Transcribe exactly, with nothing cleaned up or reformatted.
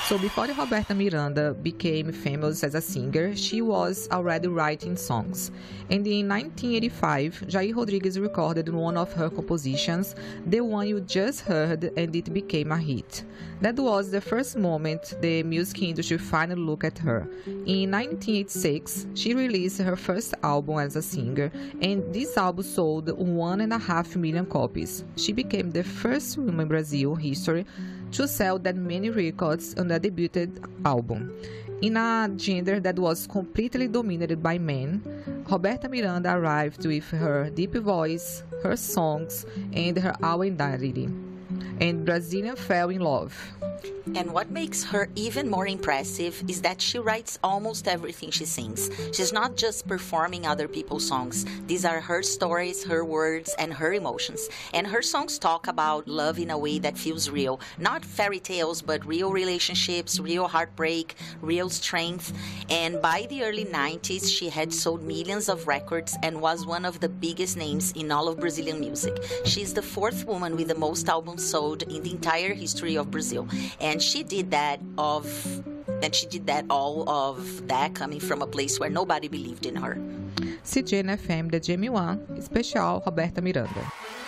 So before Roberta Miranda became famous as a singer, she was already writing songs. And in nineteen eighty-five, Jair Rodrigues recorded one of her compositions, the one you just heard, and it became a hit. That was the first moment the music industry finally looked at her. In nineteen eighty-six, she released her first album as a singer, and this album sold one and a half million copies. She became the first woman in Brazil history to sell that many records on a debuted album. In a gender that was completely dominated by men, Roberta Miranda arrived with her deep voice, her songs, and her own identity. And Brazilians fell in love. And what makes her even more impressive is that she writes almost everything she sings. She's not just performing other people's songs. These are her stories, her words, and her emotions. And her songs talk about love in a way that feels real. Not fairy tales, but real relationships, real heartbreak, real strength. And by the early nineties, she had sold millions of records and was one of the biggest names in all of Brazilian music. She's the fourth woman with the most albums sold in the entire history of Brazil. And she did that of and she did that all of that coming from a place where nobody believed in her. C J N F M da Jamie One, especial Roberta Miranda.